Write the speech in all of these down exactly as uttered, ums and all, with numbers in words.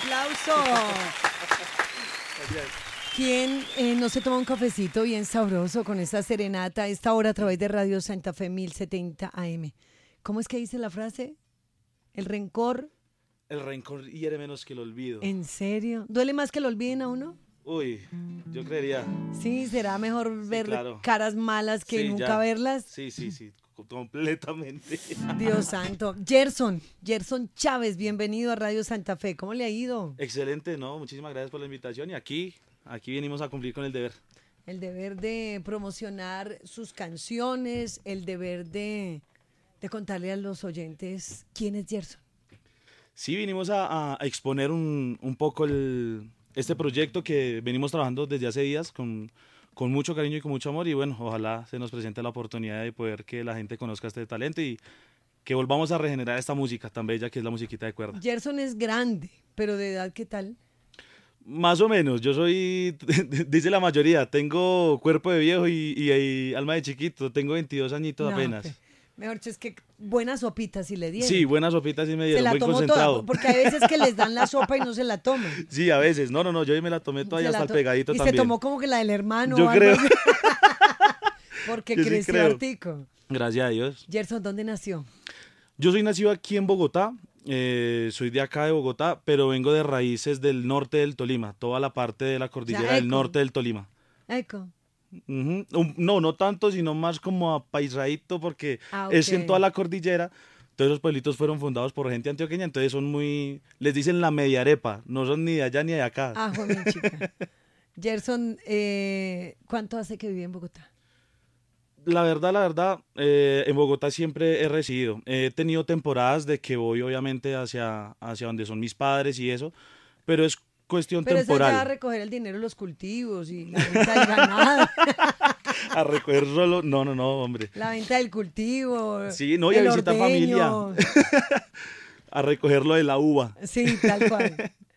aplauso. ¿Quién eh, no se toma un cafecito bien sabroso con esta serenata a esta hora a través de Radio Santa Fe mil setenta A M? ¿Cómo es que dice la frase? El rencor. El rencor hiere menos que el olvido. ¿En serio? ¿Duele más que lo olviden a uno? Uy, yo creería. Sí, será mejor Sí, ver claro. caras malas que Sí, nunca ya. verlas. Sí, sí, sí, completamente. Dios santo. Gerson, Gerson Chávez, bienvenido a Radio Santa Fe. ¿Cómo le ha ido? Excelente, ¿no? Muchísimas gracias por la invitación y aquí, aquí venimos a cumplir con el deber. El deber de promocionar sus canciones, el deber de, de contarle a los oyentes quién es Gerson. Sí, vinimos a, a exponer un, un poco el, este proyecto que venimos trabajando desde hace días con, con mucho cariño y con mucho amor y bueno, ojalá se nos presente la oportunidad de poder que la gente conozca este talento y que volvamos a regenerar esta música tan bella que es la musiquita de cuerda. Gerson es grande, pero de edad, ¿qué tal? Más o menos, yo soy, dice la mayoría, tengo cuerpo de viejo y, y, y alma de chiquito, tengo veintidós añitos No, apenas. pe- Mejor dicho, es que buena sopita si le dieron. Sí, buenas sopitas sí me Se dieron, la buen tomó concentrado. toda, porque hay veces que les dan la sopa y no se la toman. Sí, a veces, no, no, no, yo me la tomé toda y Se hasta la el to- pegadito y también. se tomó como que la del hermano Yo o algo creo. así. Porque Yo sí creció creo. artico. Gracias a Dios. Gerson, ¿dónde nació? Yo soy nacido aquí en Bogotá, eh, soy de acá de Bogotá, pero vengo de raíces del norte del Tolima, toda la parte de la cordillera del eco. norte del Tolima. Eco. Ujú. Um, No, no tanto, sino más como apaisadito porque Ah, es ok. en toda la cordillera. Todos los pueblitos fueron fundados por gente antioqueña, entonces son muy, les dicen la media arepa, no son ni de allá ni de acá. Ah, mi chica. Gerson, eh, ¿cuánto hace que vive en Bogotá? La verdad, la verdad, eh, en Bogotá siempre he residido. He tenido temporadas de que voy obviamente hacia, hacia donde son mis padres y eso, pero es cuestión Pero eso ya a temporal. recoger el dinero de los cultivos y la venta del ganado, A recoger solo, no, no, no, hombre. la venta del cultivo. Sí, no, y a el visitar familia. ordeño. A recogerlo de la uva. Sí, tal cual.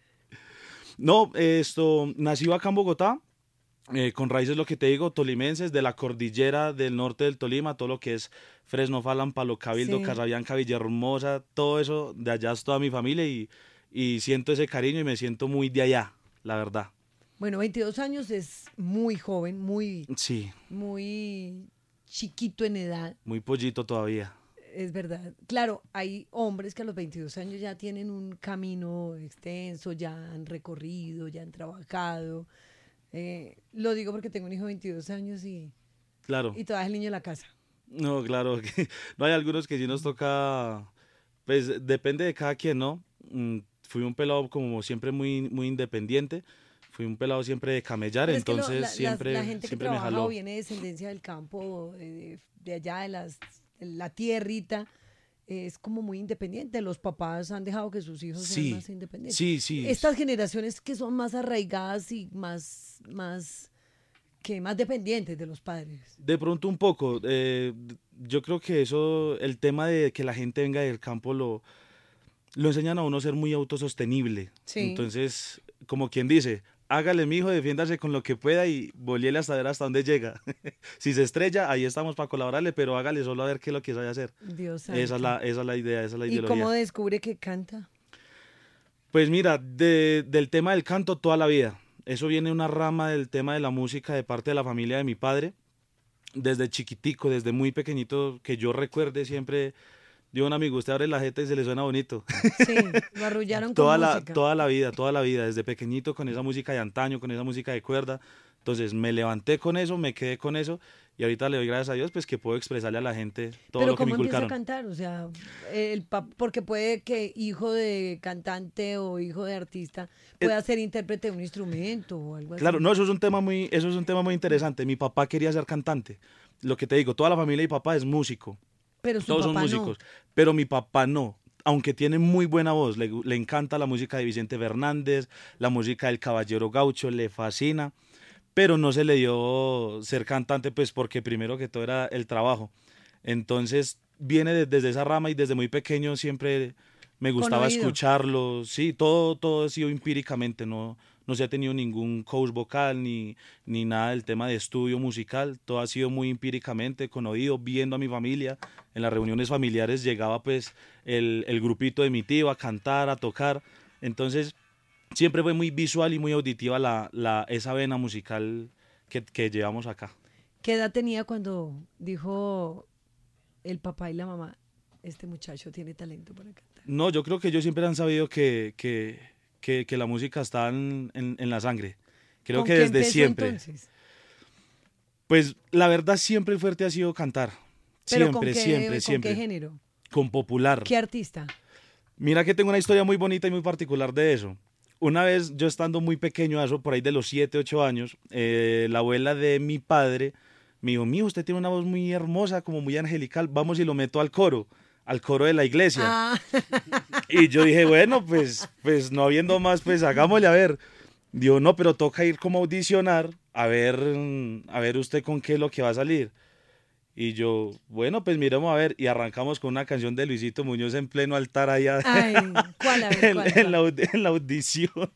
No, esto, nacido acá en Bogotá, eh, con raíces, lo que te digo, tolimenses, de la cordillera del norte del Tolima, todo lo que es Fresno, Falan, Palo Cabildo, Sí. Casabianca, Villahermosa, todo eso, de allá es toda mi familia y, y siento ese cariño y me siento muy de allá, la verdad. Bueno, veintidós años es muy joven, muy, Sí, muy chiquito en edad. muy pollito todavía. Es verdad. Claro, hay hombres que a los veintidós años ya tienen un camino extenso, ya han recorrido, ya han trabajado. Eh, lo digo porque tengo un hijo de veintidós años y, Claro. y todavía es el niño de la casa. No, claro, que no hay algunos que sí nos toca, pues depende de cada quien, ¿no? Mm, Fui un pelado como siempre muy, muy independiente, fui un pelado siempre de camellar, Pero es que lo- entonces la, las- siempre, la gente que siempre me trabaja jaló. o viene de descendencia del campo, de, de allá de las, de la tierrita, es como muy independiente. Los papás han dejado que sus hijos Sí, sean más independientes. sí, sí. Estas generaciones que son más arraigadas y más, más, que más dependientes de los padres. De pronto un poco, eh, yo creo que eso, el tema de que la gente venga del campo lo, lo enseñan a uno a ser muy autosostenible. Sí. Entonces, como quien dice, hágale mijo, defiéndase con lo que pueda y volíele hasta ver hasta dónde llega. Si se estrella, ahí estamos para colaborarle, pero hágale solo a ver qué es lo que sabe hacer. Dios santo. Esa es la, esa es la idea, esa es la ¿Y ideología. cómo descubre que canta? Pues mira, de- del tema del canto toda la vida. Eso viene una rama del tema de la música de parte de la familia de mi padre. Desde chiquitico, desde muy pequeñito, que yo recuerde siempre, digo, un amigo, usted abre la jeta y se le suena bonito. Sí, lo arrullaron con toda la, música. toda la vida, toda la vida, desde pequeñito con esa música de antaño, con esa música de cuerda. Entonces me levanté con eso, me quedé con eso y ahorita le doy gracias a Dios pues que puedo expresarle a la gente todo Pero lo que me ¿cómo empieza a inculcaron. cantar? O sea, el pap- porque puede que hijo de cantante o hijo de artista pueda ser intérprete de un instrumento o algo así. Claro, no, eso es un tema muy, eso es un tema muy interesante. Mi papá quería ser cantante. Lo que te digo, toda la familia de mi papá es músico. Pero su Todos son papá no. músicos, pero mi papá no. Aunque tiene muy buena voz, le, le encanta la música de Vicente Fernández, la música del Caballero Gaucho, le fascina, pero no se le dio ser cantante, pues porque primero que todo era el trabajo. Entonces viene de- desde esa rama y desde muy pequeño siempre me Con gustaba oído. escucharlo. Sí, todo, todo ha sido empíricamente, no, no se ha tenido ningún coach vocal ni, ni nada del tema de estudio musical, todo ha sido muy empíricamente, con oído, viendo a mi familia. En las reuniones familiares llegaba pues el, el grupito de mi tío a cantar, a tocar. Entonces siempre fue muy visual y muy auditiva la, la, esa vena musical que, que llevamos acá. ¿Qué edad tenía cuando dijo el papá y la mamá, este muchacho tiene talento para cantar? No, yo creo que ellos siempre han sabido que, que, que, que la música está en, en, en la sangre. Creo ¿Con que qué desde empezó siempre. entonces? Pues la verdad siempre el fuerte ha sido cantar. ¿Pero Siempre, con qué, siempre, con siempre. qué género? Con popular. ¿Qué artista? Mira que tengo una historia muy bonita y muy particular de eso. Una vez yo estando muy pequeño, eso por ahí de los siete, ocho años, eh, la abuela de mi padre me dijo, mijo, usted tiene una voz muy hermosa, como muy angelical, vamos y lo meto al coro, al coro de la iglesia. Ah. Y yo dije, bueno, pues, pues no habiendo más, pues hagámosle a ver. Digo, no, pero toca ir como a audicionar, a ver, a ver usted con qué es lo que va a salir. Y yo, bueno, pues miremos a ver. Y arrancamos con una canción de Luisito Muñoz en pleno altar allá. Ay, ¿cuál, a ver, en, cuál, en cuál? la, aud- en la audición.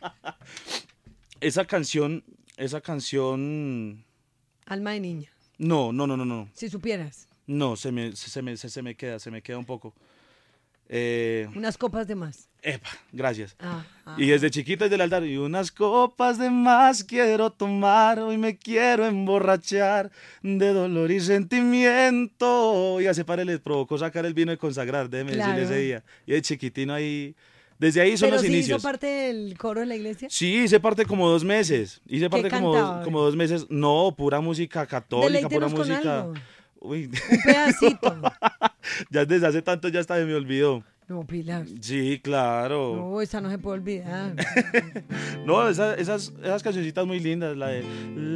Esa canción, esa canción, Alma de niña, no, no, no, no, no. si supieras. No, se me, se, se me, se, se me queda, se me queda un poco. Eh, Unas copas de más. epa, gracias. Ah, ah. Y desde chiquito desde el altar, y unas copas de más quiero tomar, hoy me quiero emborrachar de dolor y sentimiento. Y a ese padre le provocó sacar el vino y consagrar, déjeme Claro. decirle ese día. Y de chiquitino ahí, desde ahí son ¿Pero los sí inicios. hizo parte del coro de la iglesia? Sí, hice parte como dos meses. Hice parte como cantaba? dos, como dos meses. No, pura música católica, pura Deleítenos con música. algo. Uy, Un pedacito. ya desde hace tanto ya hasta se me olvidó. No, Pilar. Sí, claro. No, esa no se puede olvidar. No, esa- esas, esas cancioncitas muy lindas, la de